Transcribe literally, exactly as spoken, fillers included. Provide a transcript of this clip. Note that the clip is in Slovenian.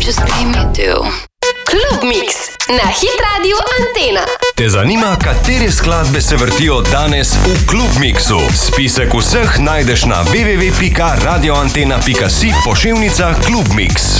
just made me do. Klub Mix na Hit Radio Antena. Te zanima, katere skladbe se vrtijo danes v Klub Mixu? Spisek vseh najdeš na w w w pika radioantena pika si pošiljnica Klub Mix.